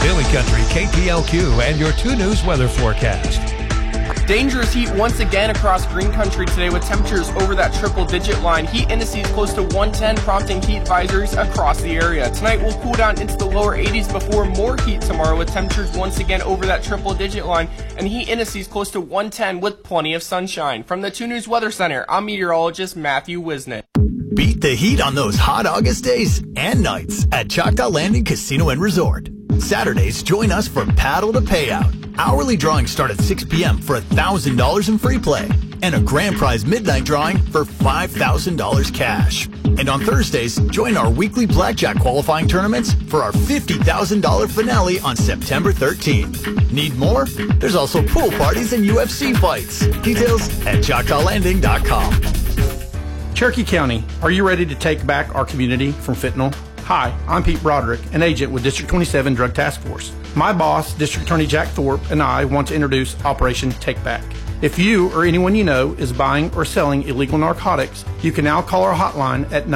Billy Country, KPLQ, and your 2 News weather forecast. Dangerous heat once again across Green Country today with temperatures over that triple-digit line. Heat indices close to 110, prompting heat advisories across the area. Tonight will cool down into the lower 80s before more heat tomorrow with temperatures once again over that triple-digit line and heat indices close to 110 with plenty of sunshine. From the 2 News Weather Center, I'm meteorologist Matthew Wisnick. Beat the heat on those hot August days and nights at Choctaw Landing Casino and Resort. Saturdays, join us for Paddle to Payout. Hourly drawings start at 6 p.m. for $1,000 in free play and a grand prize midnight drawing for $5,000 cash. And on Thursdays, join our weekly blackjack qualifying tournaments for our $50,000 finale on September 13th. Need more? There's also pool parties and UFC fights. Details at ChoctawLanding.com. Cherokee County, are you ready to take back our community from fentanyl? Hi, I'm Pete Broderick, an agent with District 27 Drug Task Force. My boss, District Attorney Jack Thorpe, and I want to introduce Operation Take Back. If you or anyone you know is buying or selling illegal narcotics, you can now call our hotline at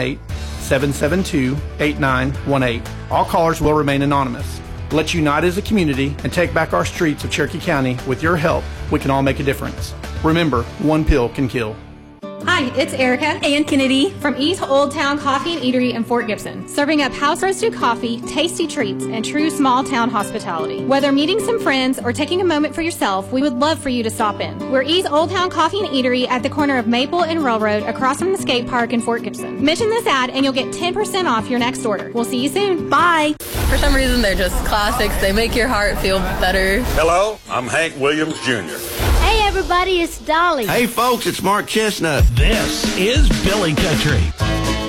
918-772-8918. All callers will remain anonymous. Let's unite as a community and take back our streets of Cherokee County. With your help, we can all make a difference. Remember, one pill can kill. Hi, it's Erica and Kennedy from East Old Town Coffee and Eatery in Fort Gibson, serving up house-roasted coffee, tasty treats, and true small-town hospitality. Whether meeting some friends or taking a moment for yourself, we would love for you to stop in. We're East Old Town Coffee and Eatery at the corner of Maple and Railroad across from the skate park in Fort Gibson. Mention this ad and you'll get 10% off your next order. We'll see you soon. Bye! For some reason, they're just classics. They make your heart feel better. Hello, I'm Hank Williams Jr. Hey everybody, it's Dolly. Hey folks, it's Mark Chestnut. This is Billy Country.